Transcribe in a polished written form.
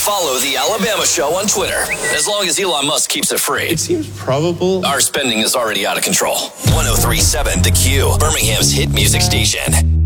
Follow The Alabama Show on Twitter. As long as Elon Musk keeps it free. It seems probable. Our spending is already out of control. 103.7 The Q, Birmingham's hit music station.